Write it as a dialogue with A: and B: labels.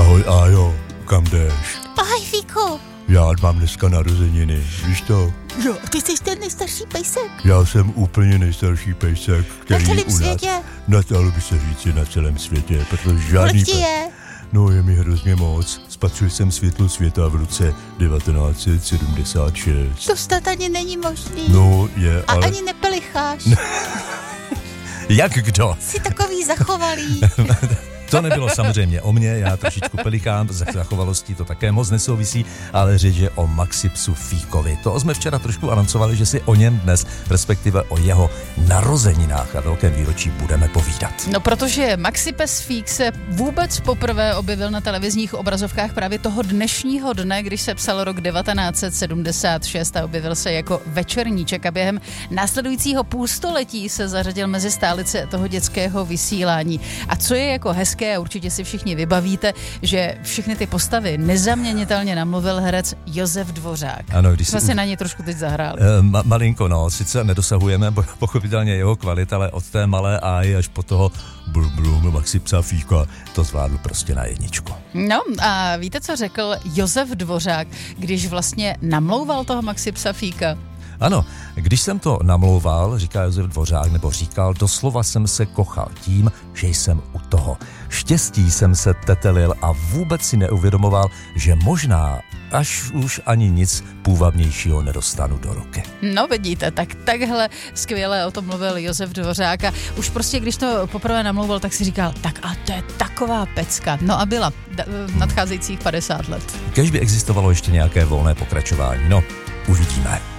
A: Ahoj Ájo, kam jdeš?
B: Ahoj Fíku.
A: Já mám dneska narozeniny, víš to?
B: Jo, ty jsi ten nejstarší pejsek.
A: Já jsem úplně nejstarší pejsek, který
B: Na celém
A: u nás...
B: světě.
A: Dalo by se říci na celém světě, protože žádný...
B: Kolik ti je?
A: No, je mi hrozně moc. Spatřil jsem světlo světa v roce 1976.
B: To snad ani není možný.
A: No, je,
B: A
A: ale...
B: ani nepelicháš.
C: Jak kdo?
B: Jsi takový zachovalý.
C: To nebylo samozřejmě o mně, já trošičku pelikám, s zachovalostí to také moc nesouvisí, ale řeč je o Maxipsu Fíkovi. To jsme včera trošku anoncovali, že si o něm dnes, respektive o jeho narozeninách a velkém výročí budeme povídat.
D: No, protože Maxipes Fík se vůbec poprvé objevil na televizních obrazovkách právě toho dnešního dne, když se psal rok 1976 a objevil se jako večerníček a během následujícího půlstoletí se zařadil mezi stálice toho dětského vysílání. A co je jako hezké, a určitě si všichni vybavíte, že všechny ty postavy nezaměnitelně namluvil herec Josef Dvořák.
C: Ano, když
D: jsme si na ně trošku teď zahráli.
C: Malinko, no, sice nedosahujeme pochopitelně jeho kvalit, ale od té malé Áji až po toho Maxipsa Fíka to zvládl prostě na jedničku.
D: No a víte, co řekl Josef Dvořák, když vlastně namlouval toho Maxipsa Fíka?
C: Ano, když jsem to namlouval, říká Josef Dvořák, nebo říkal, doslova jsem se kochal tím, že jsem u toho. Štěstí jsem se tetelil a vůbec si neuvědomoval, že možná až už ani nic půvabnějšího nedostanu do ruky.
D: No vidíte, tak takhle skvěle o tom mluvil Josef Dvořák a už prostě, když to poprvé namlouval, tak si říkal, tak a to je taková pecka. No a byla nadcházejících 50 let.
C: Kéž by existovalo ještě nějaké volné pokračování, no, uvidíme.